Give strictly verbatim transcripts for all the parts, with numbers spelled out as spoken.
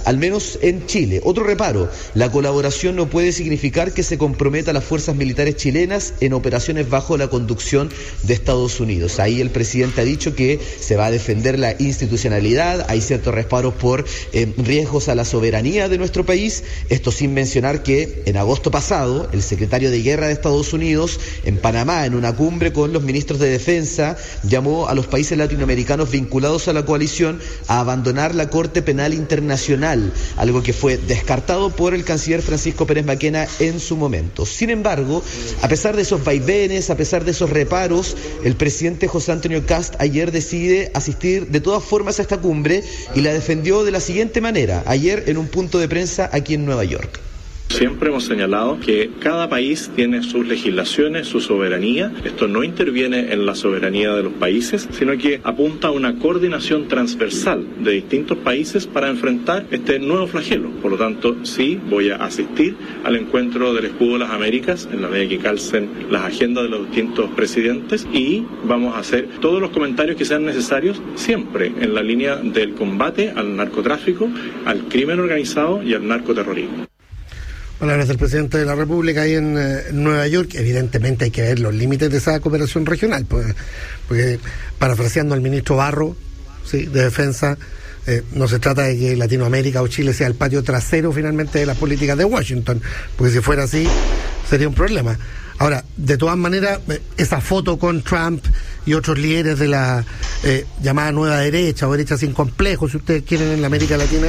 al menos en Chile. Otro reparo, la colaboración no puede significar que se comprometa a las fuerzas militares chilenas en operaciones bajo la conducción de Estados Unidos. Ahí el presidente ha dicho que se va a defender la institucionalidad, hay ciertos reparos por eh, riesgos a la soberanía de nuestro país, esto sin mencionar que en agosto pasado el secretario de Guerra de Estados Unidos en Panamá, en una cumbre con los ministros de Defensa, llamó a los países latinoamericanos vinculados a la coalición a abandonar la Corte Penal Internacional, algo que fue descartado por el canciller Francisco Pérez Maquena en su momento. Sin embargo, a pesar de esos vaivenes, a pesar de esos reparos, el presidente José Antonio Kast ayer decide asistir de todas formas a esta cumbre y la defendió de la siguiente manera, ayer en un punto de prensa aquí en Nueva York. Siempre hemos señalado que cada país tiene sus legislaciones, su soberanía. Esto no interviene en la soberanía de los países, sino que apunta a una coordinación transversal de distintos países para enfrentar este nuevo flagelo. Por lo tanto, sí, voy a asistir al encuentro del Escudo de las Américas en la medida que calcen las agendas de los distintos presidentes y vamos a hacer todos los comentarios que sean necesarios, siempre en la línea del combate al narcotráfico, al crimen organizado y al narcoterrorismo. Palabras del presidente de la República ahí en, eh, en Nueva York. Evidentemente hay que ver los límites de esa cooperación regional, pues, porque parafraseando al ministro Barro, sí, de Defensa, eh, no se trata de que Latinoamérica o Chile sea el patio trasero finalmente de las políticas de Washington, porque si fuera así sería un problema. Ahora, de todas maneras, eh, esa foto con Trump y otros líderes de la eh, llamada nueva derecha o derecha sin complejos, si ustedes quieren, en la América Latina,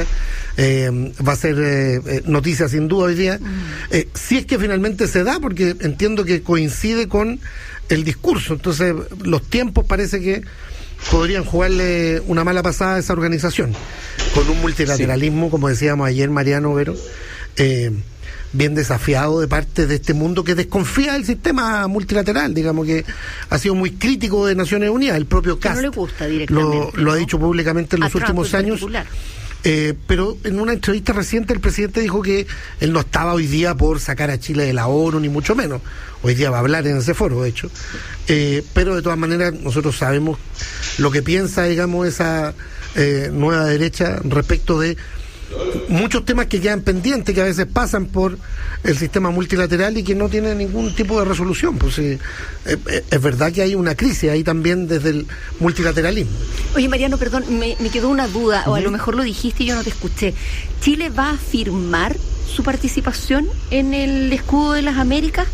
eh, va a ser eh, eh, noticia sin duda hoy día, eh, si es que finalmente se da, porque entiendo que coincide con el discurso, entonces los tiempos parece que podrían jugarle una mala pasada a esa organización, con un multilateralismo, sí, como decíamos ayer, Mariano Vero, eh, bien desafiado de parte de este mundo que desconfía del sistema multilateral, digamos, que ha sido muy crítico de Naciones Unidas. El propio Kast no le gusta directamente, lo, lo ha dicho públicamente en los a últimos Trump en años. particular. Eh, pero en una entrevista reciente el presidente dijo que él no estaba hoy día por sacar a Chile de la ONU, ni mucho menos. Hoy día va a hablar en ese foro, de hecho. Eh, pero de todas maneras nosotros sabemos lo que piensa, digamos, esa eh, nueva derecha respecto de muchos temas que quedan pendientes, que a veces pasan por el sistema multilateral y que no tienen ningún tipo de resolución. Pues sí, eh, es verdad que hay una crisis ahí también desde el multilateralismo. Oye, Mariano, perdón, me, me quedó una duda, uh-huh. o a lo mejor lo dijiste y yo no te escuché. ¿Chile va a firmar su participación en el Escudo de las Américas?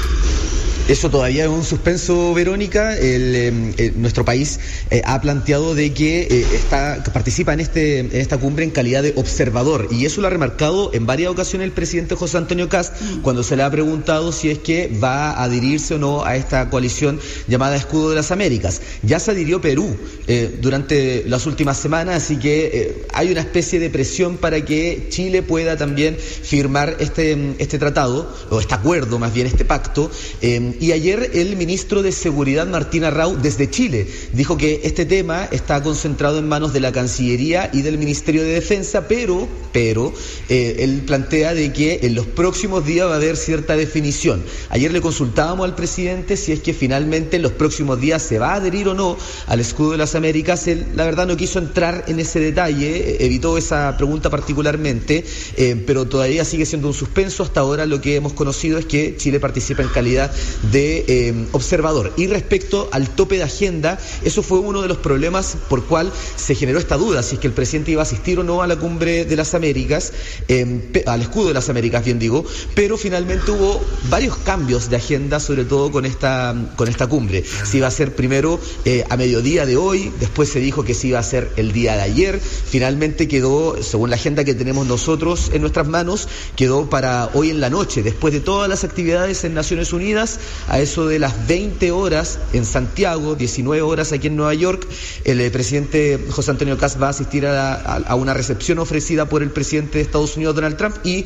Eso todavía es un suspenso, Verónica. El, eh, eh, nuestro país eh, ha planteado de que eh, está, participa en, este, en esta cumbre en calidad de observador, y eso lo ha remarcado en varias ocasiones el presidente José Antonio Kast mm. cuando se le ha preguntado si es que va a adherirse o no a esta coalición llamada Escudo de las Américas. Ya se adhirió Perú eh, durante las últimas semanas, así que eh, hay una especie de presión para que Chile pueda también firmar este, este tratado, o este acuerdo más bien, este pacto. Eh, Y ayer el ministro de Seguridad, Martín Arrau, desde Chile, dijo que este tema está concentrado en manos de la Cancillería y del Ministerio de Defensa, pero, pero eh, él plantea de que en los próximos días va a haber cierta definición. Ayer le consultábamos al presidente si es que finalmente en los próximos días se va a adherir o no al Escudo de las Américas. Él, la verdad, no quiso entrar en ese detalle, evitó esa pregunta particularmente, eh, pero todavía sigue siendo un suspenso. Hasta ahora lo que hemos conocido es que Chile participa en calidad de eh, observador. Y respecto al tope de agenda, eso fue uno de los problemas por cual se generó esta duda, si es que el presidente iba a asistir o no a la cumbre de las Américas, eh, al Escudo de las Américas, bien digo, pero finalmente hubo varios cambios de agenda, sobre todo con esta, con esta cumbre. Se iba a hacer primero eh, a mediodía de hoy, después se dijo que se iba a hacer el día de ayer, finalmente quedó, según la agenda que tenemos nosotros en nuestras manos, quedó para hoy en la noche, después de todas las actividades en Naciones Unidas. A eso de las veinte horas en Santiago, diecinueve horas aquí en Nueva York, el eh, presidente José Antonio Kast va a asistir a, a, a una recepción ofrecida por el presidente de Estados Unidos, Donald Trump, y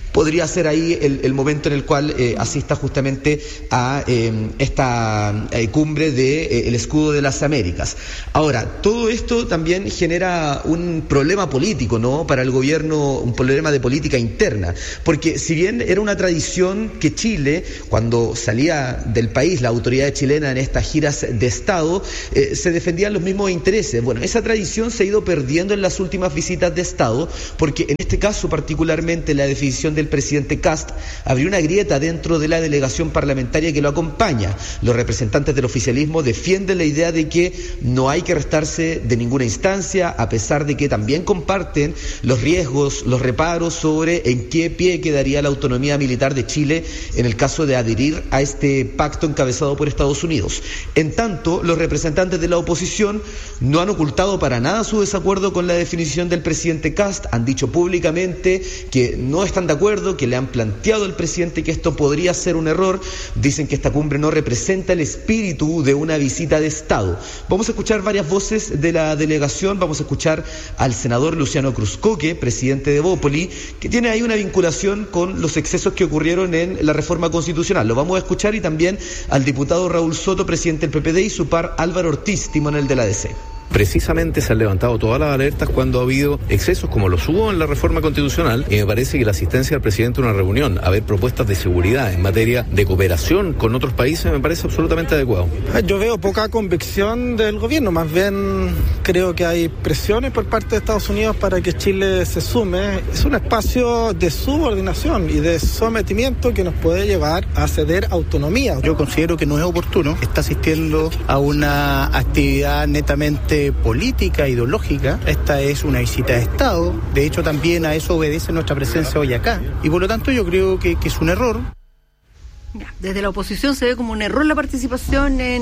podría ser ahí el, el momento en el cual eh, asista justamente a eh, esta eh, cumbre de eh, el escudo de las Américas. Ahora, todo esto también genera un problema político, ¿no?, para el gobierno, un problema de política interna, porque si bien era una tradición que Chile, cuando salía del país la autoridad chilena en estas giras de Estado, eh, se defendían los mismos intereses. Bueno, esa tradición se ha ido perdiendo en las últimas visitas de Estado, porque en este caso particularmente la definición del presidente Kast abrió una grieta dentro de la delegación parlamentaria que lo acompaña. Los representantes del oficialismo defienden la idea de que no hay que restarse de ninguna instancia, a pesar de que también comparten los riesgos, los reparos sobre en qué pie quedaría la autonomía militar de Chile en el caso de adherir a este pacto encabezado por Estados Unidos. En tanto, los representantes de la oposición no han ocultado para nada su desacuerdo con la definición del presidente Kast, han dicho públicamente que no están de acuerdo, que le han planteado al presidente que esto podría ser un error, dicen que esta cumbre no representa el espíritu de una visita de Estado. Vamos a escuchar varias voces de la delegación, vamos a escuchar al senador Luciano Cruzcoque, presidente de Bópoli, que tiene ahí una vinculación con los excesos que ocurrieron en la reforma constitucional. Lo vamos a escuchar, y también al diputado Raúl Soto, presidente del P P D, y su par Álvaro Ortiz, timonel de la A D C. Precisamente se han levantado todas las alertas cuando ha habido excesos como los hubo en la reforma constitucional, y me parece que la asistencia del presidente a una reunión, a ver propuestas de seguridad en materia de cooperación con otros países, me parece absolutamente adecuado. Yo veo poca convicción del gobierno, más bien creo que hay presiones por parte de Estados Unidos para que Chile se sume. Es un espacio de subordinación y de sometimiento que nos puede llevar a ceder autonomía. Yo considero que no es oportuno, está asistiendo a una actividad netamente política, ideológica. Esta es una visita de Estado, de hecho también a eso obedece nuestra presencia hoy acá, y por lo tanto yo creo que, que es un error. Desde la oposición se ve como un error la participación en,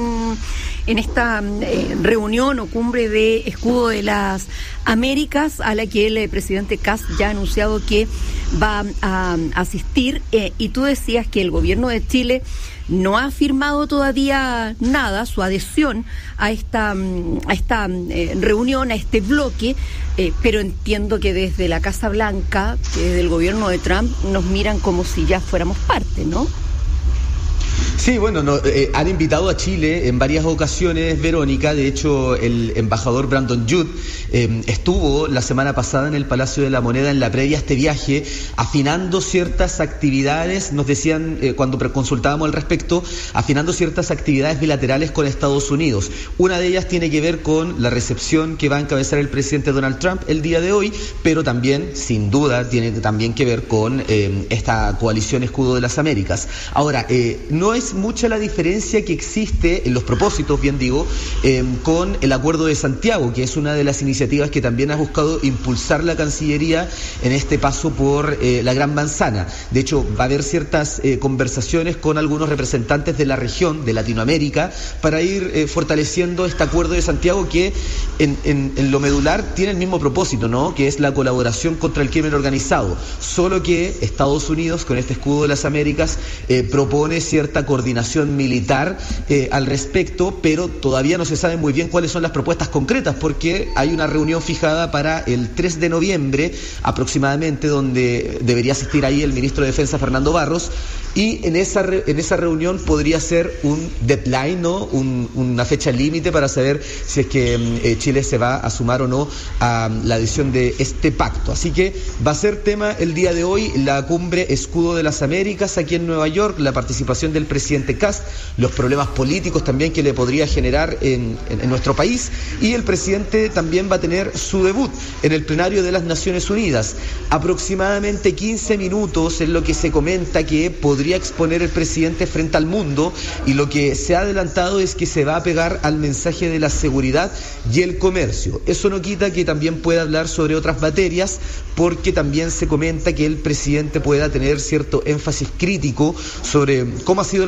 en esta eh, reunión o cumbre de Escudo de las Américas, a la que el eh, presidente Kast ya ha anunciado que va a, a asistir, eh, y tú decías que el gobierno de Chile no ha firmado todavía nada, su adhesión a esta, a esta eh, reunión, a este bloque, eh, pero entiendo que desde la Casa Blanca, que desde el gobierno de Trump, nos miran como si ya fuéramos parte, ¿no? Sí, bueno, no, eh, han invitado a Chile en varias ocasiones, Verónica. De hecho, el embajador Brandon Judd eh, estuvo la semana pasada en el Palacio de la Moneda en la previa a este viaje, afinando ciertas actividades, nos decían eh, cuando consultábamos al respecto, afinando ciertas actividades bilaterales con Estados Unidos. Una de ellas tiene que ver con la recepción que va a encabezar el presidente Donald Trump el día de hoy, pero también, sin duda, tiene también que ver con eh, esta coalición Escudo de las Américas. Ahora, eh, no es mucha la diferencia que existe en los propósitos, bien digo, eh, con el Acuerdo de Santiago, que es una de las iniciativas que también ha buscado impulsar la Cancillería en este paso por eh, la Gran Manzana. De hecho, va a haber ciertas eh, conversaciones con algunos representantes de la región, de Latinoamérica, para ir eh, fortaleciendo este Acuerdo de Santiago que en, en, en lo medular tiene el mismo propósito, ¿no?, que es la colaboración contra el crimen organizado, solo que Estados Unidos, con este Escudo de las Américas, eh, propone cierta coordinación militar eh, al respecto, pero todavía no se sabe muy bien cuáles son las propuestas concretas, porque hay una reunión fijada para el tres de noviembre aproximadamente, donde debería asistir ahí el ministro de Defensa Fernando Barros, y en esa re, en esa reunión podría ser un deadline, ¿no?, un, una fecha límite para saber si es que eh, Chile se va a sumar o no a la adhesión de este pacto. Así que va a ser tema el día de hoy la cumbre Escudo de las Américas aquí en Nueva York, la participación del presidente Kast, los problemas políticos también que le podría generar en, en, en nuestro país, y el presidente también va a tener su debut en el plenario de las Naciones Unidas. Aproximadamente quince minutos es lo que se comenta que podría exponer el presidente frente al mundo, y lo que se ha adelantado es que se va a pegar al mensaje de la seguridad y el comercio. Eso no quita que también pueda hablar sobre otras materias, porque también se comenta que el presidente pueda tener cierto énfasis crítico sobre cómo ha sido la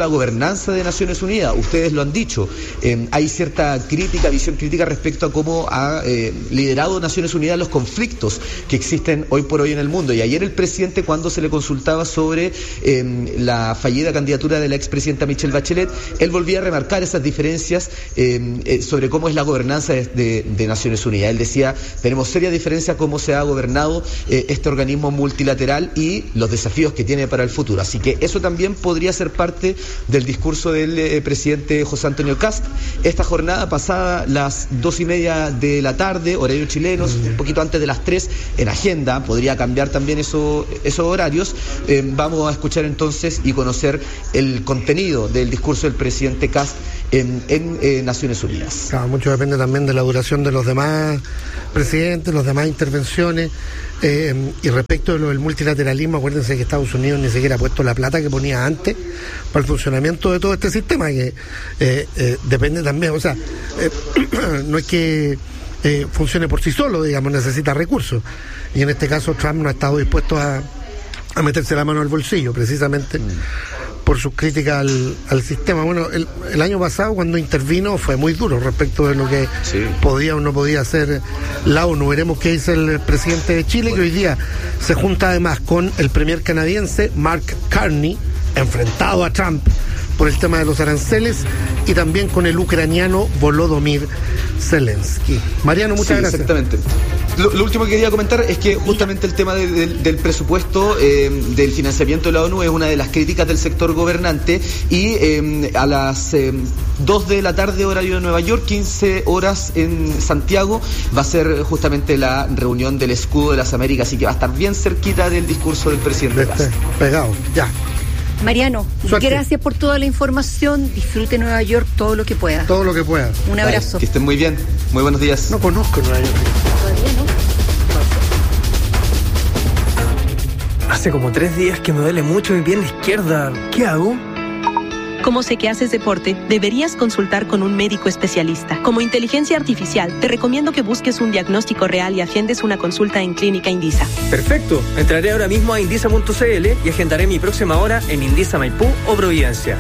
gobernanza de Naciones Unidas. Ustedes lo han dicho, eh, hay cierta crítica, visión crítica respecto a cómo ha eh, liderado Naciones Unidas los conflictos que existen hoy por hoy en el mundo. Y ayer el presidente, cuando se le consultaba sobre eh, la fallida candidatura de la expresidenta Michelle Bachelet, él volvía a remarcar esas diferencias eh, eh, sobre cómo es la gobernanza de, de, de Naciones Unidas. Él decía, tenemos serias diferencias cómo se ha gobernado eh, este organismo multilateral y los desafíos que tiene para el futuro. Así que eso también podría ser parte del discurso del eh, presidente José Antonio Kast. Esta jornada pasada las dos y media de la tarde, horario chilenos, un poquito antes de las tres, en agenda, podría cambiar también eso, esos horarios. Eh, vamos a escuchar entonces y conocer el contenido del discurso del presidente Kast en, en eh, Naciones Unidas. Claro, mucho depende también de la duración de los demás presidentes, las demás intervenciones. Eh, y respecto de lo del multilateralismo, acuérdense que Estados Unidos ni siquiera ha puesto la plata que ponía antes para el funcionamiento de todo este sistema, que eh, eh, depende también, o sea, eh, no es que eh, funcione por sí solo, digamos, necesita recursos. Y en este caso Trump no ha estado dispuesto a, a meterse la mano al bolsillo, precisamente mm. por sus críticas al, al sistema. Bueno, el, el año pasado cuando intervino fue muy duro respecto de lo que sí. podía o no podía hacer la ONU. Veremos qué dice el presidente de Chile, que hoy día se junta además con el premier canadiense Mark Carney, enfrentado a Trump por el tema de los aranceles, y también con el ucraniano Volodymyr Zelensky. Mariano, muchas sí, gracias. Exactamente. Lo, lo último que quería comentar es que justamente el tema de, de, del presupuesto, eh, del financiamiento de la ONU, es una de las críticas del sector gobernante, y eh, a las eh, dos de la tarde, horario de Nueva York, quince horas en Santiago, va a ser justamente la reunión del Escudo de las Américas, así que va a estar bien cerquita del discurso del presidente Kast. Pegado, ya. Mariano, suerte. Gracias por toda la información. Disfrute Nueva York todo lo que pueda. Todo lo que pueda. Un abrazo. Vale, que estén muy bien. Muy buenos días. No conozco Nueva York. Todavía no. Hace como tres días que me duele mucho mi pierna izquierda. ¿Qué hago? Como sé que haces deporte, deberías consultar con un médico especialista. Como inteligencia artificial, te recomiendo que busques un diagnóstico real y agendes una consulta en Clínica Indisa. Perfecto. Entraré ahora mismo a indisa punto c l y agendaré mi próxima hora en Indisa Maipú o Providencia.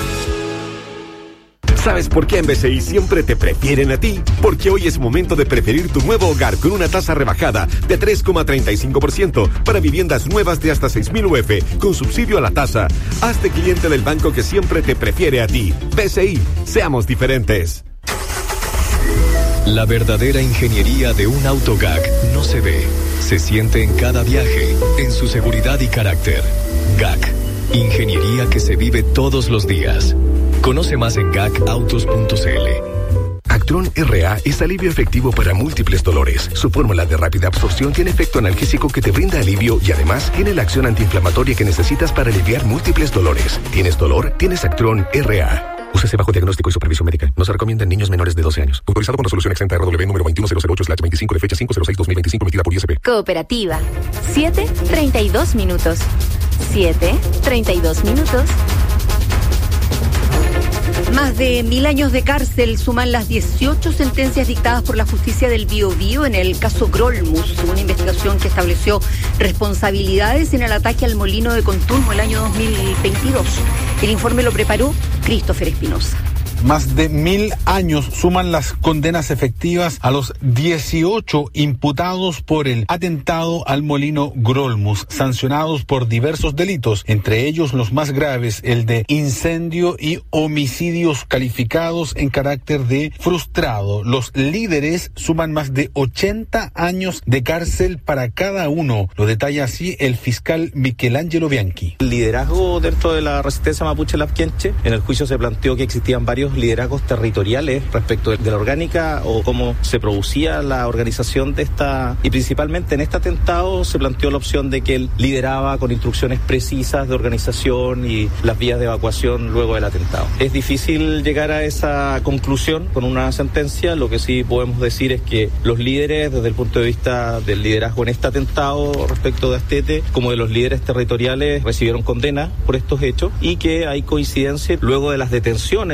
¿Sabes por qué en B C I siempre te prefieren a ti? Porque hoy es momento de preferir tu nuevo hogar con una tasa rebajada de tres coma treinta y cinco por ciento para viviendas nuevas de hasta seis mil U F con subsidio a la tasa. Hazte cliente del banco que siempre te prefiere a ti. B C I, seamos diferentes. La verdadera ingeniería de un auto G A C no se ve, se siente en cada viaje, en su seguridad y carácter. G A C, ingeniería que se vive todos los días. Conoce más en G A C autos punto c l. Actron R A es alivio efectivo para múltiples dolores. Su fórmula de rápida absorción tiene efecto analgésico que te brinda alivio y además tiene la acción antiinflamatoria que necesitas para aliviar múltiples dolores. ¿Tienes dolor? Tienes Actron R A. Úsese bajo diagnóstico y supervisión médica. No se recomienda en niños menores de doce años. Autorizado con resolución exenta R W número veintiuno cero cero ocho slash veinticinco de fecha cinco cero seis dos mil veinticinco emitida por I S P. Cooperativa. siete treinta y dos minutos. siete treinta y dos minutos. Más de mil años de cárcel suman las dieciocho sentencias dictadas por la justicia del Biobío en el caso Grolmus, una investigación que estableció responsabilidades en el ataque al molino de Contulmo el año dos mil veintidós. El informe lo preparó Christopher Espinosa. Más de mil años suman las condenas efectivas a los dieciocho imputados por el atentado al molino Grolmus, sancionados por diversos delitos, entre ellos los más graves, el de incendio y homicidios calificados en carácter de frustrado. Los líderes suman más de ochenta años de cárcel para cada uno. Lo detalla así el fiscal Michelangelo Bianchi. El liderazgo dentro de la resistencia mapuche lapquenche, en el juicio se planteó que existían varios liderazgos territoriales respecto de la orgánica o cómo se producía la organización de esta, y principalmente en este atentado se planteó la opción de que él lideraba con instrucciones precisas de organización y las vías de evacuación luego del atentado. Es difícil llegar a esa conclusión con una sentencia. Lo que sí podemos decir es que los líderes, desde el punto de vista del liderazgo en este atentado respecto de Astete, como de los líderes territoriales, recibieron condena por estos hechos y que hay coincidencia luego de las detenciones de estos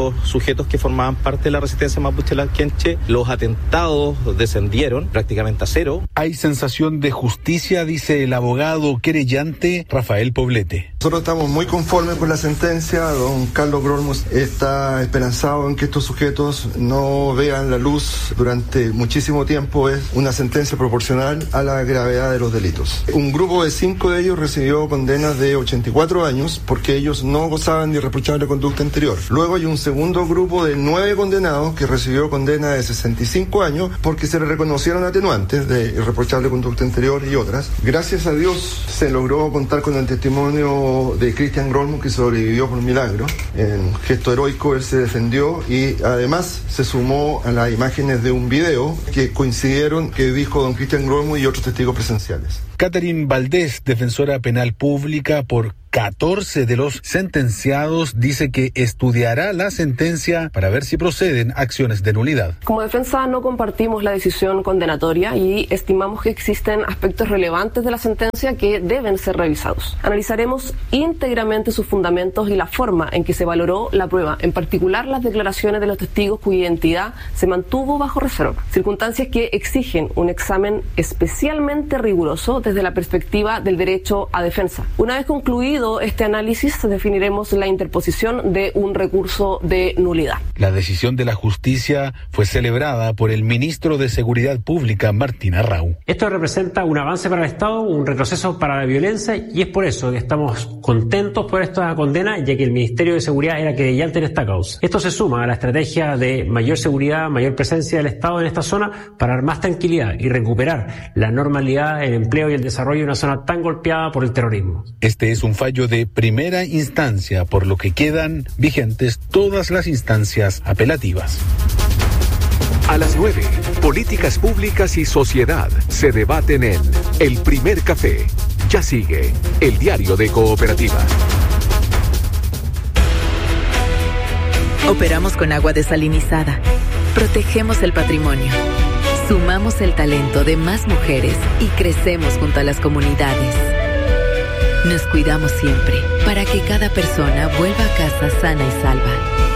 los sujetos que formaban parte de la resistencia mapuche Lapquenche. Los atentados descendieron prácticamente a cero. Hay sensación de justicia, dice el abogado querellante Rafael Poblete. Nosotros estamos muy conformes con la sentencia. Don Carlos Grolmus está esperanzado en que estos sujetos no vean la luz durante muchísimo tiempo. Es una sentencia proporcional a la gravedad de los delitos. Un grupo de cinco de ellos recibió condenas de ochenta y cuatro años porque ellos no gozaban de irreprochable conducta anterior. Luego hay un segundo grupo de nueve condenados que recibió condena de sesenta y cinco años porque se le reconocieron atenuantes de irreprochable conducta anterior y otras. Gracias a Dios se logró contar con el testimonio de Cristian Grolmus, que sobrevivió por milagro. En gesto heroico él se defendió y además se sumó a las imágenes de un video que coincidieron que dijo don Cristian Grolmus y otros testigos presenciales. Catherine Valdés, defensora penal pública por catorce de los sentenciados, dice que estudiará la sentencia para ver si proceden acciones de nulidad. Como defensa no compartimos la decisión condenatoria y estimamos que existen aspectos relevantes de la sentencia que deben ser revisados. Analizaremos íntegramente sus fundamentos y la forma en que se valoró la prueba, en particular las declaraciones de los testigos cuya identidad se mantuvo bajo reserva, circunstancias que exigen un examen especialmente riguroso desde la perspectiva del derecho a defensa. Una vez concluido este análisis, definiremos la interposición de un recurso de nulidad. La decisión de la justicia fue celebrada por el ministro de Seguridad Pública, Martín Arrau. Esto representa un avance para el Estado, un retroceso para la violencia, y es por eso que estamos contentos por esta condena, ya que el Ministerio de Seguridad era querellante en esta causa. Esto se suma a la estrategia de mayor seguridad, mayor presencia del Estado en esta zona para dar más tranquilidad y recuperar la normalidad, el empleo y el desarrollo de una zona tan golpeada por el terrorismo. Este es un fallo de primera instancia, por lo que quedan vigentes todas las instancias apelativas. A las nueve, políticas públicas y sociedad se debaten en El Primer Café. Ya sigue el diario de Cooperativa. Operamos con agua desalinizada. Protegemos el patrimonio. Sumamos el talento de más mujeres y crecemos junto a las comunidades. Nos cuidamos siempre para que cada persona vuelva a casa sana y salva.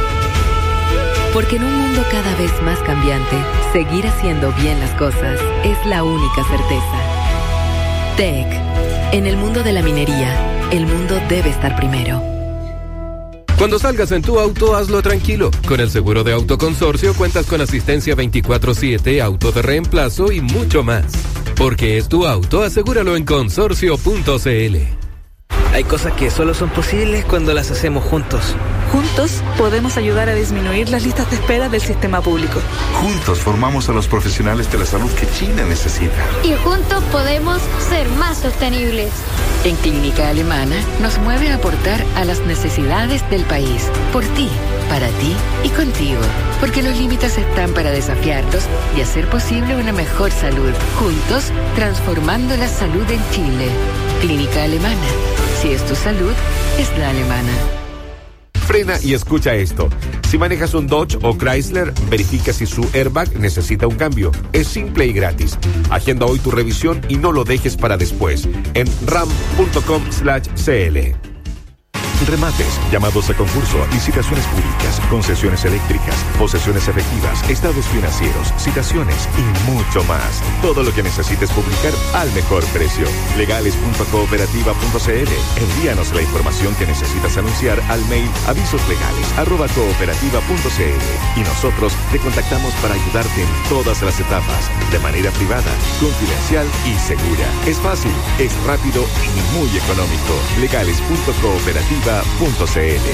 Porque en un mundo cada vez más cambiante, seguir haciendo bien las cosas es la única certeza. T E C. En el mundo de la minería, el mundo debe estar primero. Cuando salgas en tu auto, hazlo tranquilo. Con el seguro de Autoconsorcio cuentas con asistencia veinticuatro siete, auto de reemplazo y mucho más. Porque es tu auto, asegúralo en consorcio punto c l. Hay cosas que solo son posibles cuando las hacemos juntos. Juntos podemos ayudar a disminuir las listas de espera del sistema público. Juntos formamos a los profesionales de la salud que Chile necesita. Y juntos podemos ser más sostenibles. En Clínica Alemana nos mueve a aportar a las necesidades del país. Por ti, para ti y contigo. Porque los límites están para desafiarlos y hacer posible una mejor salud. Juntos, transformando la salud en Chile. Clínica Alemana. Si es tu salud, es la alemana. Frena y escucha esto. Si manejas un Dodge o Chrysler, verifica si su airbag necesita un cambio. Es simple y gratis. Agenda hoy tu revisión y no lo dejes para después. En ram punto com slash c l. Remates, llamados a concurso, licitaciones públicas, concesiones eléctricas, posesiones efectivas, estados financieros, citaciones y mucho más. Todo lo que necesites publicar al mejor precio. legales punto cooperativa punto c l. Envíanos la información que necesitas anunciar al mail avisoslegales arroba cooperativa punto c l y nosotros te contactamos para ayudarte en todas las etapas, de manera privada, confidencial y segura. Es fácil, es rápido y muy económico. legales punto cooperativa punto c l.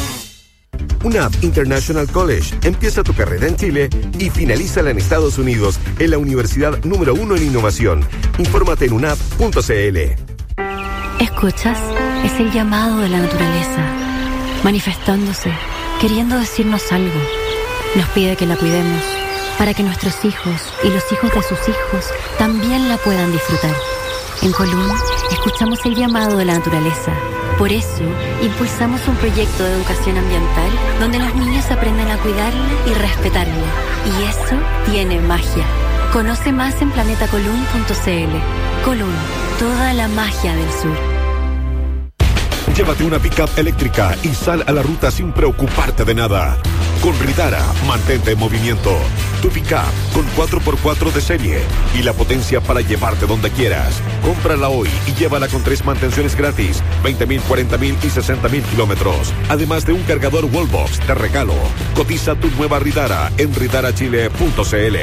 U N A P International College. Empieza tu carrera en Chile y finalízala en Estados Unidos en la universidad número uno en innovación. Infórmate en u n a p punto c l. ¿Escuchas? Es el llamado de la naturaleza, manifestándose, queriendo decirnos algo. Nos pide que la cuidemos, para que nuestros hijos y los hijos de sus hijos también la puedan disfrutar. En Colún, escuchamos el llamado de la naturaleza. Por eso, impulsamos un proyecto de educación ambiental donde los niños aprenden a cuidarla y respetarla. Y eso tiene magia. Conoce más en planeta colún punto c l. Colún, toda la magia del sur. Llévate una pick-up eléctrica y sal a la ruta sin preocuparte de nada. Con Ritara, mantente en movimiento. Tu pick-up con cuatro por cuatro de serie y la potencia para llevarte donde quieras. Cómprala hoy y llévala con tres mantenciones gratis, veinte mil, cuarenta mil y sesenta mil kilómetros. Además de un cargador Wallbox de regalo. Cotiza tu nueva Ritara en ritara chile punto c l.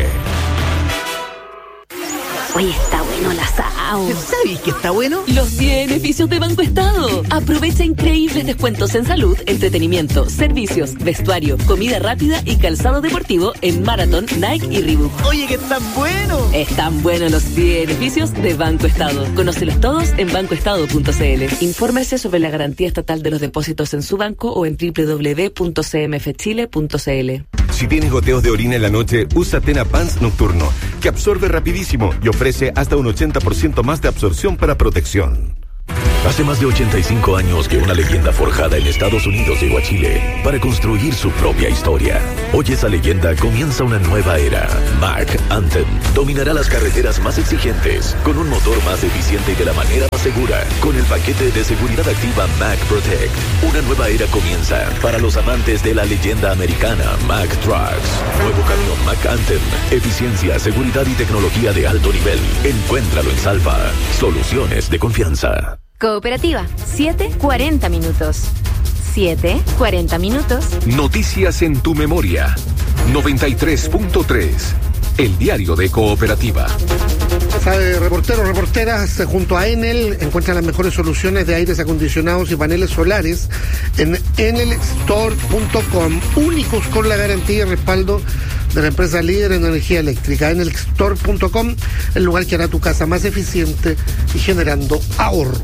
Oye, está bueno el asado. ¿Sabes que está bueno? Los beneficios de Banco Estado. Aprovecha increíbles descuentos en salud, entretenimiento, servicios, vestuario, comida rápida y calzado deportivo en Marathon, Nike y Reebok. Oye, que están buenos. Están buenos los beneficios de Banco Estado. Conócelos todos en banco estado punto c l. Infórmese sobre la garantía estatal de los depósitos en su banco o en doble u doble u doble u punto c m f chile punto c l. Si tienes goteos de orina en la noche, usa Tena Pants Nocturno, que absorbe rapidísimo y ofrece hasta un ochenta por ciento más de absorción para protección. Hace más de ochenta y cinco años que una leyenda forjada en Estados Unidos llegó a Chile para construir su propia historia. Hoy esa leyenda comienza una nueva era. Mack Anthem dominará las carreteras más exigentes con un motor más eficiente y de la manera más segura, con el paquete de seguridad activa Mack Protect. Una nueva era comienza para los amantes de la leyenda americana Mack Trucks. Nuevo camión Mack Anthem. Eficiencia, seguridad y tecnología de alto nivel. Encuéntralo en Salva. Soluciones de confianza. Cooperativa, siete cuarenta minutos. siete cuarenta minutos. Noticias en tu memoria. noventa y tres punto tres. El diario de Cooperativa. Sabe, reporteros, reporteras, junto a Enel encuentran las mejores soluciones de aires acondicionados y paneles solares en enel store punto com, únicos con la garantía y respaldo de la empresa líder en energía eléctrica. enel store punto com, el lugar que hará tu casa más eficiente y generando ahorro.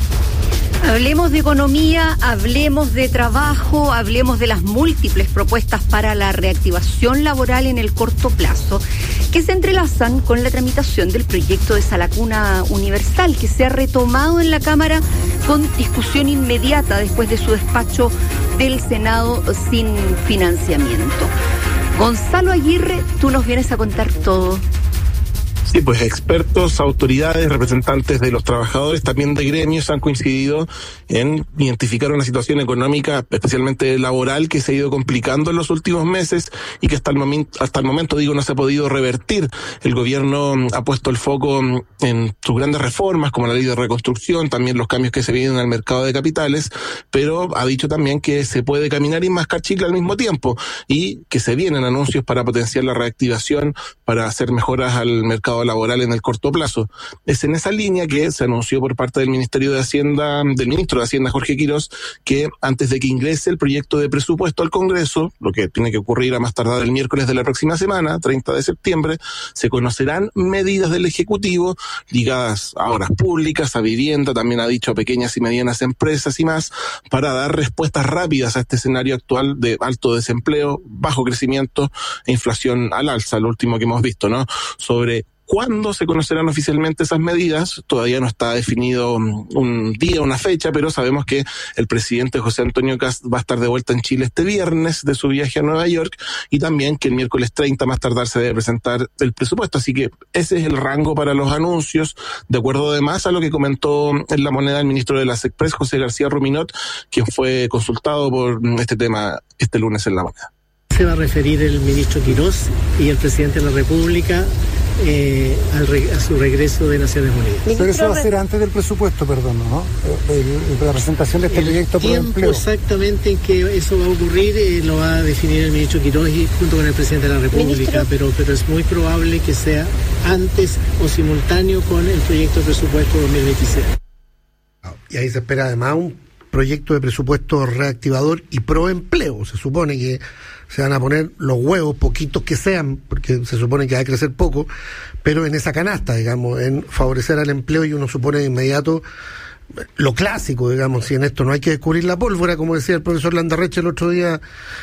Hablemos de economía, hablemos de trabajo, hablemos de las múltiples propuestas para la reactivación laboral en el corto plazo, que se entrelazan con la tramitación del proyecto de Salacuna Universal, que se ha retomado en la Cámara con discusión inmediata después de su despacho del Senado sin financiamiento. Gonzalo Aguirre, tú nos vienes a contar todo. Sí, pues expertos, autoridades, representantes de los trabajadores, también de gremios, han coincidido en identificar una situación económica, especialmente laboral, que se ha ido complicando en los últimos meses y que hasta el momento, hasta el momento digo, no se ha podido revertir. El gobierno ha puesto el foco en sus grandes reformas, como la ley de reconstrucción, también los cambios que se vienen al mercado de capitales, pero ha dicho también que se puede caminar y mascar chicle al mismo tiempo y que se vienen anuncios para potenciar la reactivación, para hacer mejoras al mercado laboral en el corto plazo. Es en esa línea que se anunció por parte del Ministerio de Hacienda, del ministro de Hacienda Jorge Quirós, que antes de que ingrese el proyecto de presupuesto al Congreso, lo que tiene que ocurrir a más tardar el miércoles de la próxima semana, treinta de septiembre, se conocerán medidas del Ejecutivo ligadas a obras públicas, a vivienda, también ha dicho a pequeñas y medianas empresas y más, para dar respuestas rápidas a este escenario actual de alto desempleo, bajo crecimiento e inflación al alza, lo último que hemos visto, ¿no? Sobre ¿cuándo se conocerán oficialmente esas medidas? Todavía no está definido un día, una fecha, pero sabemos que el presidente José Antonio Kast va a estar de vuelta en Chile este viernes de su viaje a Nueva York y también que el miércoles treinta más tardar se debe presentar el presupuesto. Así que ese es el rango para los anuncios, de acuerdo además a lo que comentó en La Moneda el ministro de la SECPRES, José García Ruminot, quien fue consultado por este tema este lunes en La Moneda. Se va a referir el ministro Quirós y el presidente de la República eh, al re, a su regreso de Naciones Unidas. Pero eso va a ser antes del presupuesto, perdón, ¿no? El, el, la presentación de este el proyecto por tiempo empleo. Exactamente en que eso va a ocurrir eh, lo va a definir el ministro Quirós y junto con el presidente de la República, pero, pero es muy probable que sea antes o simultáneo con el proyecto de presupuesto dos mil veintiséis. Y ahí se espera además un proyecto de presupuesto reactivador y pro empleo. Se supone que se van a poner los huevos, poquitos que sean, porque se supone que va a crecer poco, pero en esa canasta, digamos, en favorecer al empleo, y uno supone de inmediato lo clásico, digamos, si en esto no hay que descubrir la pólvora, como decía el profesor Landarreche el otro día,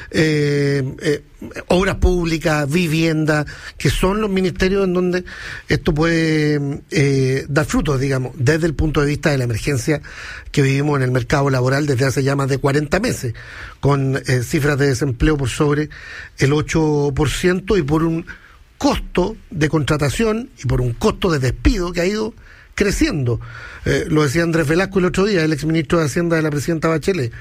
eh, eh, obras públicas, vivienda, que son los ministerios en donde esto puede eh, dar frutos, digamos, desde el punto de vista de la emergencia que vivimos en el mercado laboral desde hace ya más de cuarenta meses, con eh, cifras de desempleo por sobre el ocho por ciento y por un costo de contratación y por un costo de despido que ha ido creciendo. Eh, lo decía Andrés Velasco el otro día, el exministro de Hacienda de la presidenta Bachelet.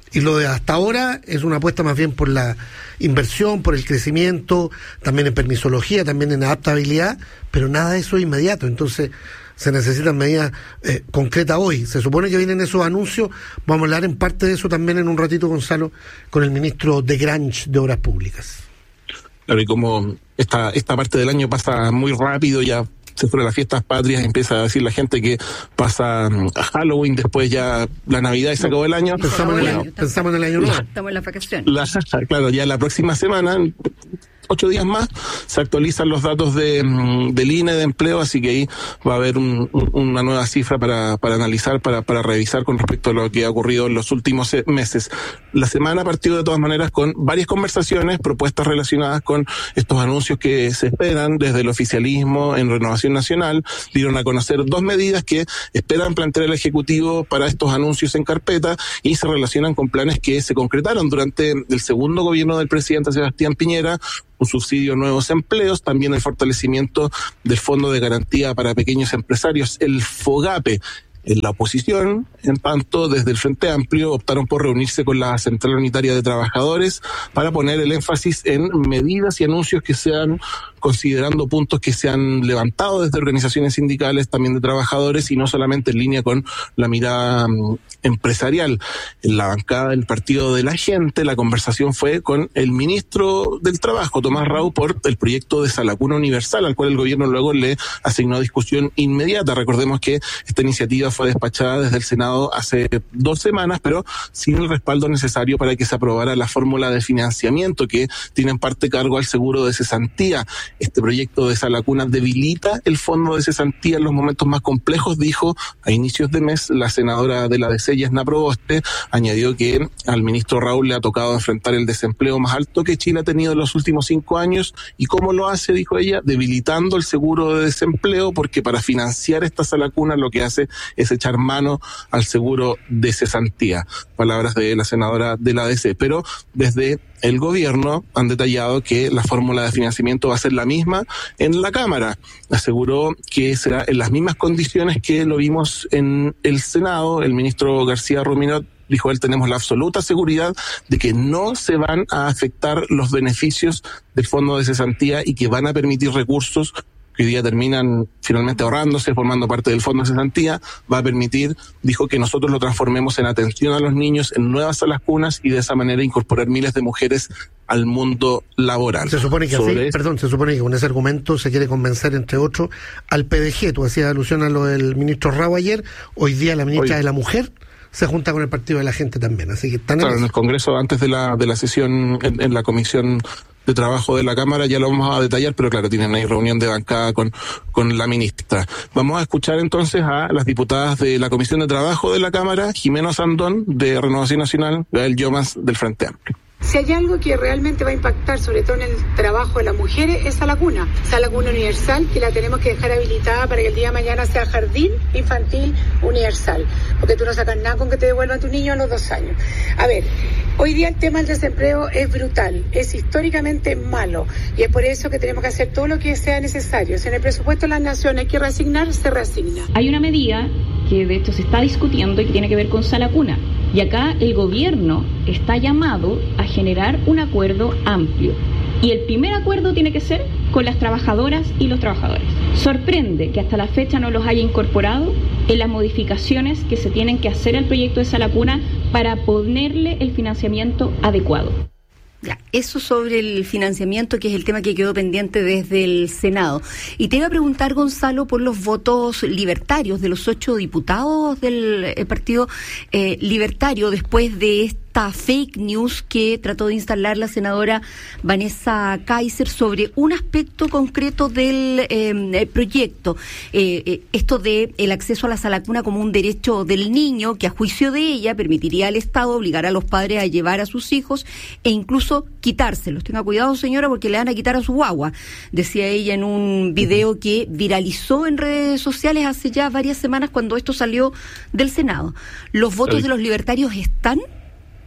Y lo de hasta ahora es una apuesta más bien por la inversión, por el crecimiento, también en permisología, también en adaptabilidad, pero nada de eso es inmediato. Entonces se necesitan medidas eh, concretas hoy. Se supone que vienen esos anuncios. Vamos a hablar en parte de eso también en un ratito, Gonzalo, con el ministro de Grange de Obras Públicas. Claro, y como esta, esta parte del año pasa muy rápido, ya se fueron las fiestas patrias, empieza a decir la gente que pasa a Halloween, después ya la Navidad y se acabó el año. Pensamos, en, el año, pensamos en el año nuevo. Estamos en la vacación. La, claro, ya la próxima semana, ocho días más, se actualizan los datos de del I N E de empleo, así que ahí va a haber un, un, una nueva cifra para, para analizar, para, para revisar con respecto a lo que ha ocurrido en los últimos meses. La semana partió de todas maneras con varias conversaciones, propuestas relacionadas con estos anuncios que se esperan desde el oficialismo en Renovación Nacional. Dieron a conocer dos medidas que esperan plantear el Ejecutivo para estos anuncios en carpeta y se relacionan con planes que se concretaron durante el segundo gobierno del presidente Sebastián Piñera, un subsidio a nuevos empleos, también el fortalecimiento del Fondo de Garantía para Pequeños Empresarios, el FOGAPE. En la oposición, en tanto, desde el Frente Amplio optaron por reunirse con la Central Unitaria de Trabajadores para poner el énfasis en medidas y anuncios que sean, considerando puntos que se han levantado desde organizaciones sindicales, también de trabajadores, y no solamente en línea con la mirada um, empresarial. En la bancada del Partido de la Gente, la conversación fue con el ministro del Trabajo, Tomás Rau, por el proyecto de Salacuna Universal, al cual el gobierno luego le asignó discusión inmediata. Recordemos que esta iniciativa fue despachada desde el Senado hace dos semanas, pero sin el respaldo necesario para que se aprobara la fórmula de financiamiento que tiene en parte cargo al seguro de cesantía. Este proyecto de Salacuna debilita el fondo de cesantía en los momentos más complejos, dijo a inicios de mes la senadora de la D C, Yesna Proboste. Añadió que al ministro Raúl le ha tocado enfrentar el desempleo más alto que Chile ha tenido en los últimos cinco años. ¿Y cómo lo hace?, dijo ella, debilitando el seguro de desempleo, porque para financiar esta Salacuna lo que hace es echar mano al seguro de cesantía. Palabras de la senadora de la D C. Pero desde el gobierno han detallado que la fórmula de financiamiento va a ser la misma en la Cámara. Aseguró que será en las mismas condiciones que lo vimos en el Senado. El ministro García Ruminot dijo él, tenemos la absoluta seguridad de que no se van a afectar los beneficios del fondo de cesantía y que van a permitir recursos que hoy día terminan finalmente ahorrándose, formando parte del fondo de cesantía. Va a permitir, dijo, que nosotros lo transformemos en atención a los niños, en nuevas salas cunas, y de esa manera incorporar miles de mujeres al mundo laboral. Se supone que Sobre así, perdón, se supone que con ese argumento se quiere convencer, entre otros, al P D G. Tú hacías alusión a lo del ministro Rao ayer. Hoy día la ministra hoy. de la Mujer se junta con el Partido de la Gente también, así que están claro, en, en el Congreso, antes de la de la sesión en, en la Comisión de Trabajo de la Cámara, ya lo vamos a detallar, pero claro, tienen ahí reunión de bancada con, con la ministra. Vamos a escuchar entonces a las diputadas de la Comisión de Trabajo de la Cámara, Jimena Sandón de Renovación Nacional, Gael Llomas del Frente Amplio. Si hay algo que realmente va a impactar, sobre todo en el trabajo de las mujeres, es Salacuna. Salacuna Universal, que la tenemos que dejar habilitada para que el día de mañana sea jardín infantil universal. Porque tú no sacas nada con que te devuelvan a tu niño a los dos años. A ver, hoy día el tema del desempleo es brutal, es históricamente malo. Y es por eso que tenemos que hacer todo lo que sea necesario. Si en el presupuesto de la nación hay que reasignar, se reasigna. Hay una medida que de hecho se está discutiendo y que tiene que ver con Salacuna. Y acá el gobierno está llamado a generar un acuerdo amplio. Y el primer acuerdo tiene que ser con las trabajadoras y los trabajadores. Sorprende que hasta la fecha no los haya incorporado en las modificaciones que se tienen que hacer al proyecto de Salacuna para ponerle el financiamiento adecuado. Ya, eso sobre el financiamiento, que es el tema que quedó pendiente desde el Senado. Y te iba a preguntar, Gonzalo, por los votos libertarios de los ocho diputados del eh, Partido eh, Libertario después de esta fake news que trató de instalar la senadora Vanessa Kaiser sobre un aspecto concreto del eh, proyecto. Eh, eh, esto de el acceso a la Salacuna como un derecho del niño, que a juicio de ella permitiría al Estado obligar a los padres a llevar a sus hijos e incluso quitárselos. Tenga cuidado, señora, porque le van a quitar a su guagua, decía ella en un video que viralizó en redes sociales hace ya varias semanas cuando esto salió del Senado. ¿Los votos de los libertarios están?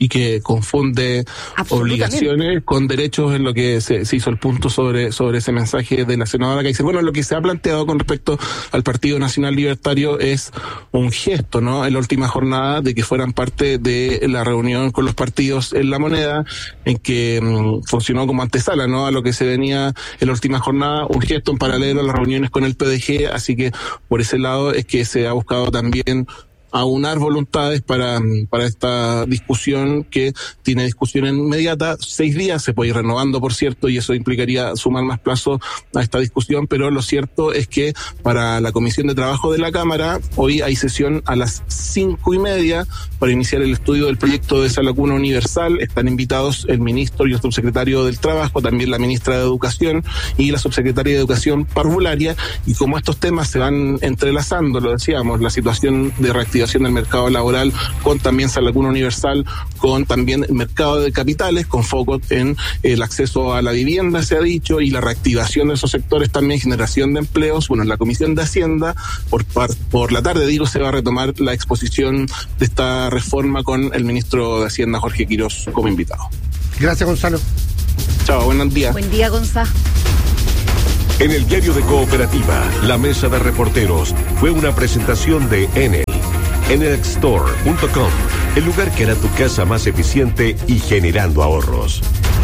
y que confunde obligaciones con derechos, en lo que se, se hizo el punto sobre, sobre ese mensaje de la senadora que dice, bueno, lo que se ha planteado con respecto al Partido Nacional Libertario es un gesto, ¿no? En la última jornada de que fueran parte de la reunión con los partidos en La Moneda, en que mmm, funcionó como antesala, ¿no? A lo que se venía en la última jornada, un gesto en paralelo a las reuniones con el P D G, así que por ese lado es que se ha buscado también aunar voluntades para, para esta discusión que tiene discusión inmediata, seis días, se puede ir renovando, por cierto, y eso implicaría sumar más plazo a esta discusión, pero lo cierto es que para la Comisión de Trabajo de la Cámara, hoy hay sesión a las cinco y media para iniciar el estudio del proyecto de esa lacuna universal. Están invitados el ministro y el subsecretario del Trabajo, también la ministra de Educación y la subsecretaria de Educación Parvularia, y como estos temas se van entrelazando, lo decíamos, la situación de reactivación del mercado laboral con también esa lacuna universal, con también el mercado de capitales, con foco en el acceso a la vivienda, se ha dicho, y la reactivación de esos sectores, también generación de empleos. Bueno, en la Comisión de Hacienda, por, por la tarde, digo, se va a retomar la exposición de esta reforma con el ministro de Hacienda, Jorge Quirós, como invitado. Gracias, Gonzalo. Chao, buenos días. Buen día, Gonzalo. En el diario de Cooperativa, la mesa de reporteros fue una presentación de Enel. Enel Store punto com, el lugar que hará tu casa más eficiente y generando ahorros.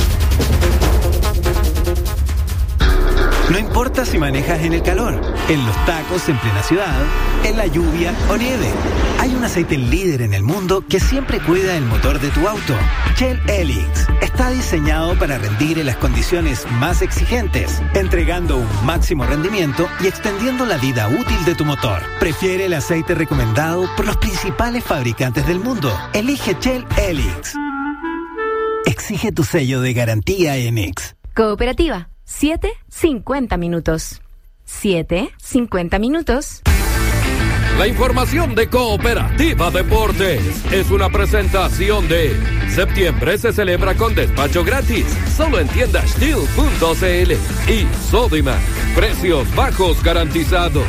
No importa si manejas en el calor, en los tacos en plena ciudad, en la lluvia o nieve. Hay un aceite líder en el mundo que siempre cuida el motor de tu auto. Shell Helix está diseñado para rendir en las condiciones más exigentes, entregando un máximo rendimiento y extendiendo la vida útil de tu motor. Prefiere el aceite recomendado por los principales fabricantes del mundo. Elige Shell Helix. Exige tu sello de garantía en X. Cooperativa. siete cincuenta minutos. siete cincuenta minutos. La información de Cooperativa Deportes es una presentación de septiembre se celebra con despacho gratis, solo en tienda steel punto c l y Sodimac, precios bajos garantizados.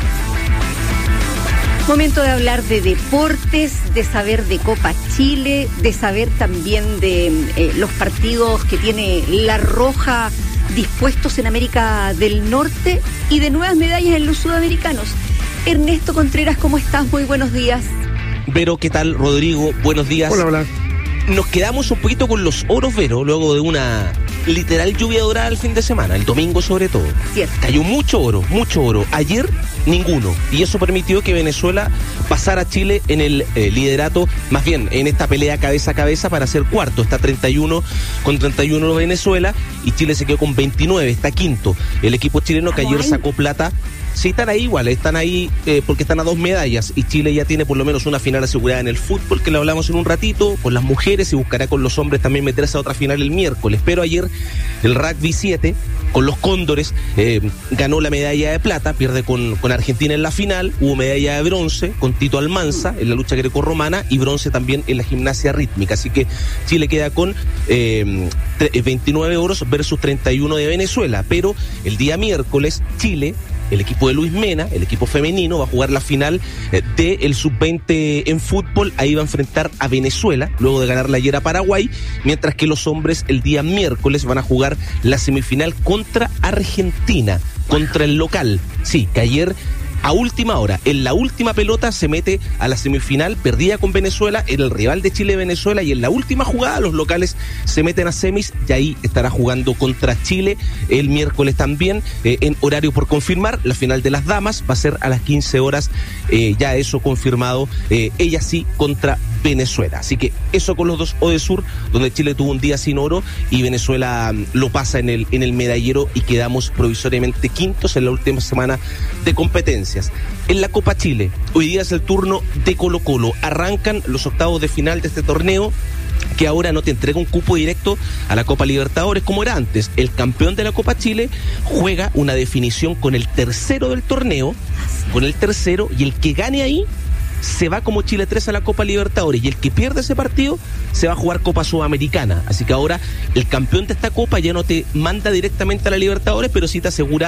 Momento de hablar de deportes, de saber de Copa Chile, de saber también de eh, los partidos que tiene La Roja dispuestos en América del Norte y de nuevas medallas en los sudamericanos. Ernesto Contreras, ¿cómo estás? Muy buenos días. Vero, ¿qué tal? Rodrigo, buenos días. Hola, hola. Nos quedamos un poquito con los oros, Vero, luego de una literal lluvia dorada el fin de semana, el domingo sobre todo. Cierto. Cayó mucho oro, mucho oro. Ayer, ninguno. Y eso permitió que Venezuela pasara a Chile en el eh, liderato, más bien en esta pelea cabeza a cabeza para ser cuarto. Está treinta y uno con treinta y uno Venezuela y Chile se quedó con veintinueve, está quinto. El equipo chileno que ayer sacó plata. Sí, están ahí igual, están ahí eh, porque están a dos medallas y Chile ya tiene por lo menos una final asegurada en el fútbol, que lo hablamos en un ratito, con las mujeres, y buscará con los hombres también meterse a otra final el miércoles. Pero ayer el rugby siete, con los Cóndores, eh, ganó la medalla de plata, pierde con, con Argentina en la final, hubo medalla de bronce con Tito Almanza en la lucha grecorromana y bronce también en la gimnasia rítmica. Así que Chile queda con eh, veintinueve oros versus treinta y uno de Venezuela. Pero el día miércoles, Chile, el equipo de Luis Mena, el equipo femenino, va a jugar la final del sub veinte en fútbol. Ahí va a enfrentar a Venezuela, luego de ganarla ayer a Paraguay, mientras que los hombres el día miércoles van a jugar la semifinal contra Argentina, contra el local. Sí, que ayer, a última hora, en la última pelota, se mete a la semifinal, perdía con Venezuela, era el rival de Chile-Venezuela, y en la última jugada los locales se meten a semis, y ahí estará jugando contra Chile el miércoles también, eh, en horario por confirmar. La final de las damas va a ser a las quince horas, eh, ya eso confirmado, eh, ella sí contra Venezuela. Así que eso con los dos Odesur, donde Chile tuvo un día sin oro y Venezuela um, lo pasa en el, en el medallero, y quedamos provisoriamente quintos en la última semana de competencia. En la Copa Chile, hoy día es el turno de Colo-Colo. Arrancan los octavos de final de este torneo, que ahora no te entrega un cupo directo a la Copa Libertadores como era antes. El campeón de la Copa Chile juega una definición con el tercero del torneo, con el tercero, y el que gane ahí se va como Chile tres a la Copa Libertadores, y el que pierde ese partido se va a jugar Copa Sudamericana. Así que ahora el campeón de esta Copa ya no te manda directamente a la Libertadores, pero sí te asegura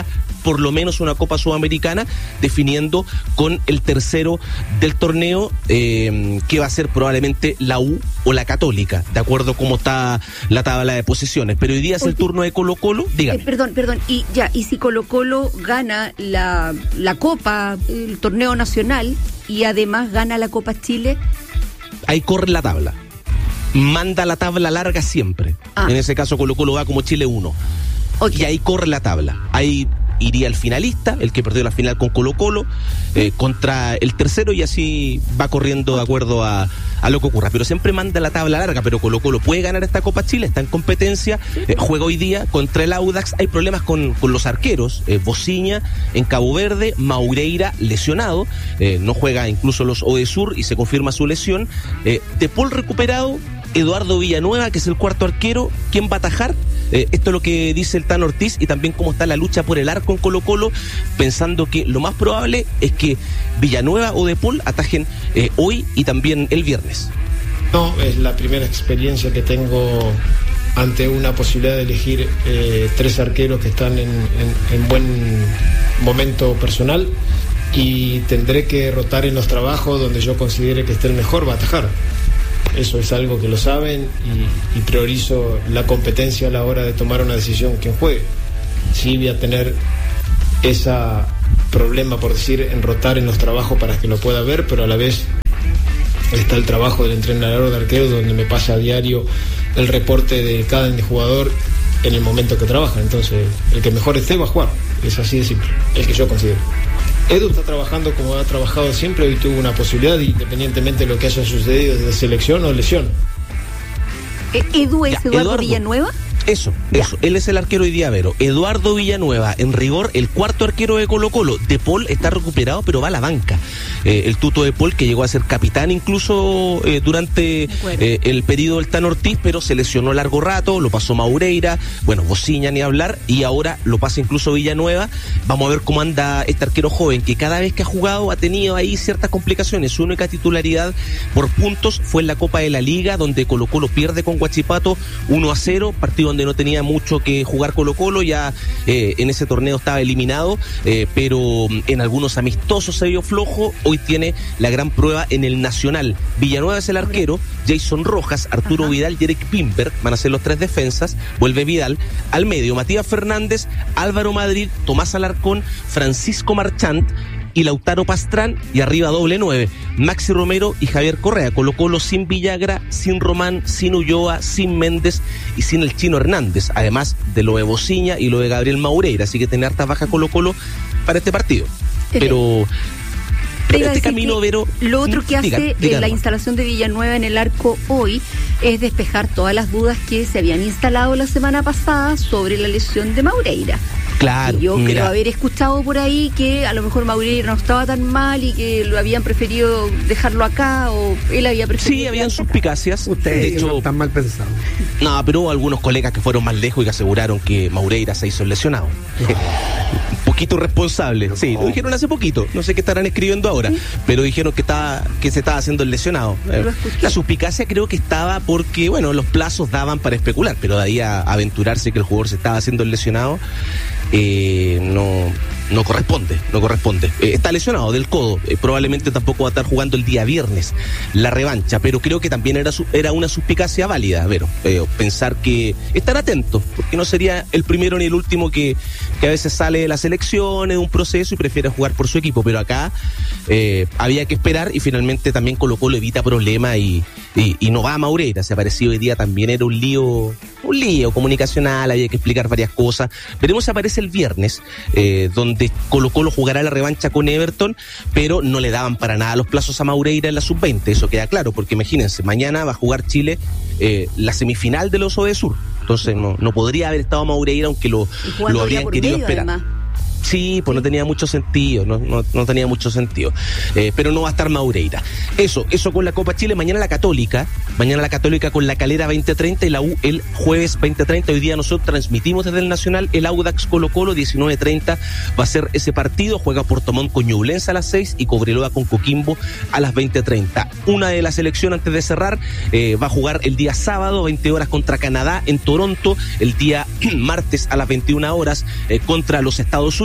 por lo menos una Copa Sudamericana, definiendo con el tercero del torneo, eh, que va a ser probablemente la U o la Católica, de acuerdo a cómo está la tabla de posiciones. Pero hoy día es el turno de Colo-Colo, dígame. Eh, perdón, perdón, y ya, y si Colo-Colo gana la, la Copa, el torneo nacional, y además gana la Copa Chile, ahí corre la tabla. Manda la tabla larga siempre. Ah. En ese caso Colo-Colo va como Chile uno. Okay. Y ahí corre la tabla. Ahí iría el finalista, el que perdió la final con Colo-Colo, eh, contra el tercero, y así va corriendo de acuerdo a, a lo que ocurra. Pero siempre manda la tabla larga, pero Colo-Colo puede ganar esta Copa Chile, está en competencia, eh, juega hoy día contra el Audax. Hay problemas con, con los arqueros, eh, Bociña en Cabo Verde, Maureira lesionado, eh, no juega incluso los Odesur y se confirma su lesión, eh, De Paul recuperado, Eduardo Villanueva, que es el cuarto arquero, ¿quién va a atajar? Eh, esto es lo que dice el Tano Ortiz, y también cómo está la lucha por el arco en Colo-Colo, pensando que lo más probable es que Villanueva o De Paul atajen eh, hoy y también el viernes. No, es la primera experiencia que tengo ante una posibilidad de elegir eh, tres arqueros que están en, en, en buen momento personal, y tendré que rotar en los trabajos donde yo considere que esté el mejor, va a atajar. Eso es algo que lo saben, y, y priorizo la competencia a la hora de tomar una decisión quien juegue. Sí voy a tener ese problema, por decir, en rotar en los trabajos para que lo pueda ver, pero a la vez está el trabajo del entrenador de arqueros, donde me pasa a diario el reporte de cada jugador en el momento que trabaja. Entonces, el que mejor esté va a jugar. Es así de simple, el que yo considero. Edu está trabajando como ha trabajado siempre, y tuvo una posibilidad, independientemente de lo que haya sucedido, de selección o lesión. ¿Edu es ya, Eduardo, Eduardo Villanueva? Eso, ya. eso, él es el arquero hoy día, Vero. Eduardo Villanueva, en rigor, el cuarto arquero de Colo-Colo. De Paul está recuperado, pero va a la banca. Eh, el tuto De Paul, que llegó a ser capitán incluso eh, durante eh, el periodo del Tano Ortiz, pero se lesionó largo rato, lo pasó Maureira, bueno, Bociña ni hablar, y ahora lo pasa incluso Villanueva. Vamos a ver cómo anda este arquero joven, que cada vez que ha jugado ha tenido ahí ciertas complicaciones. Su única titularidad por puntos fue en la Copa de la Liga, donde Colo-Colo pierde con Huachipato uno a cero, partido donde no tenía mucho que jugar Colo-Colo, ya eh, en ese torneo estaba eliminado, eh, pero en algunos amistosos se vio flojo. Hoy tiene la gran prueba en el Nacional. Villanueva es el arquero, Jason Rojas, Arturo Ajá. Vidal y Eric Pimberg van a ser los tres defensas. Vuelve Vidal al medio, Matías Fernández, Álvaro Madrid, Tomás Alarcón, Francisco Marchant y Lautaro Pastrán, y arriba doble nueve, Maxi Romero y Javier Correa. Colo-Colo sin Villagra, sin Román, sin Ulloa, sin Méndez y sin el Chino Hernández, además de lo de Bociña y lo de Gabriel Maureira, así que tener harta baja Colo-Colo para este partido. Pero, pero este camino, Vero, lo otro que hace diga, diga, eh, la instalación de Villanueva en el arco hoy es despejar todas las dudas que se habían instalado la semana pasada sobre la lesión de Maureira. Claro, y yo mira. creo haber escuchado por ahí que a lo mejor Maureira no estaba tan mal y que lo habían preferido dejarlo acá, o él había preferido. Sí, habían suspicacias. Ustedes de hecho, no están mal pensados. No, pero hubo algunos colegas que fueron más lejos y que aseguraron que Maureira se hizo lesionado. No. Un poquito responsable. No. Sí, lo dijeron hace poquito. No sé qué estarán escribiendo ahora, ¿sí? Pero dijeron que estaba que se estaba haciendo el lesionado. Eh, la suspicacia creo que estaba porque, bueno, los plazos daban para especular, pero de ahí a aventurarse que el jugador se estaba haciendo el lesionado, Eh, no, no corresponde, no corresponde. Eh, está lesionado del codo, eh, probablemente tampoco va a estar jugando el día viernes la revancha, pero creo que también era, su, era una suspicacia válida, Vero, eh, pensar que estar atento, porque no sería el primero ni el último que, que a veces sale de las elecciones, de un proceso y prefiere jugar por su equipo, pero acá eh, había que esperar, y finalmente también Colo-Colo evita problemas y, y, y no va a Maureira. Se apareció hoy día, también era un lío, un lío comunicacional, había que explicar varias cosas. Veremos si aparece el viernes, eh, donde Colo-Colo jugará la revancha con Everton, pero no le daban para nada los plazos a Maureira en la sub veinte, eso queda claro, porque imagínense, mañana va a jugar Chile eh, la semifinal de los Odesur, entonces no, no podría haber estado Maureira, aunque lo, lo habrían querido medio, esperar. Además. Sí, pues no tenía mucho sentido, no, no, no tenía mucho sentido. Eh, pero no va a estar Maureira. Eso, eso con la Copa Chile. Mañana la Católica, mañana la Católica con la Calera veinte treinta y la U el jueves veinte treinta. Hoy día nosotros transmitimos desde el Nacional el Audax Colo-Colo, diecinueve treinta va a ser ese partido. Juega Puerto Montt con Ñublense a las seis y Cobreloa con Coquimbo a las veinte treinta. Una de las selecciones, antes de cerrar, eh, va a jugar el día sábado, veinte horas, contra Canadá en Toronto. El día martes a las veintiuna horas eh, contra los Estados Unidos.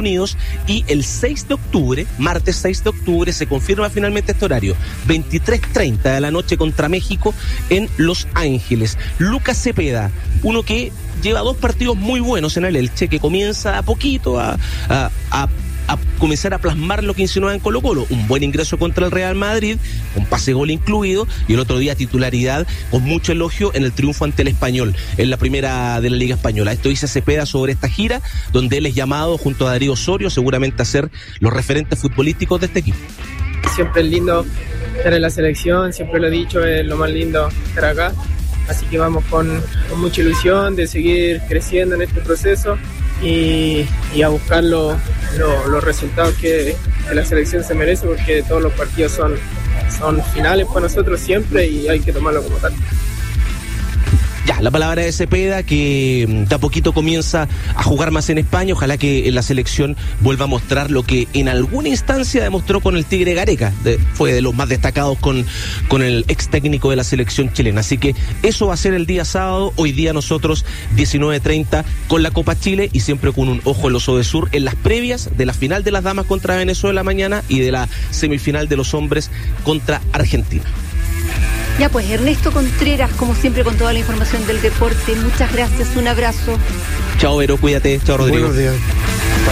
Unidos, y el seis de octubre, martes seis de octubre, se confirma finalmente este horario, veintitrés treinta de la noche contra México en Los Ángeles. Lucas Cepeda, uno que lleva dos partidos muy buenos en el Elche, que comienza a poquito a, a, a a comenzar a plasmar lo que insinuaba en Colo-Colo. Un buen ingreso contra el Real Madrid, con pase gol incluido, y el otro día titularidad con mucho elogio en el triunfo ante el Español, en la primera de la Liga Española. Esto dice Cepeda sobre esta gira, donde él es llamado junto a Darío Osorio seguramente a ser los referentes futbolísticos de este equipo. Siempre es lindo estar en la selección, siempre lo he dicho, es lo más lindo estar acá. Así que vamos con, con mucha ilusión de seguir creciendo en este proceso y, y a buscar lo, lo, los resultados que, que la selección se merece, porque todos los partidos son, son finales para nosotros siempre y hay que tomarlo como tal. Ya, la palabra de Cepeda, que de a poquito comienza a jugar más en España. Ojalá que en la selección vuelva a mostrar lo que en alguna instancia demostró con el Tigre Gareca. De, fue de los más destacados con, con el ex técnico de la selección chilena. Así que eso va a ser el día sábado. Hoy día nosotros, diecinueve treinta, con la Copa Chile, y siempre con un ojo en los Odesur en las previas de la final de las damas contra Venezuela mañana y de la semifinal de los hombres contra Argentina. Ya pues, Ernesto Contreras, como siempre, con toda la información del deporte. Muchas gracias, un abrazo. Chao, Vero, cuídate. Chao, Rodrigo. Buenos días. Chao,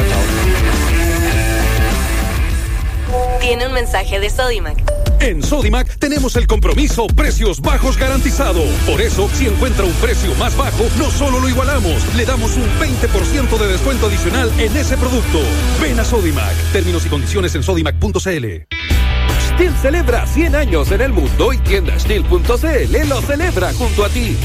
chao. Tiene un mensaje de Sodimac. En Sodimac tenemos el compromiso precios bajos garantizado. Por eso, si encuentra un precio más bajo, no solo lo igualamos, le damos un veinte por ciento de descuento adicional en ese producto. Ven a Sodimac. Términos y condiciones en sodimac punto c l. Stihl celebra cien años en el mundo y tienda Stihl punto c l lo celebra junto a ti.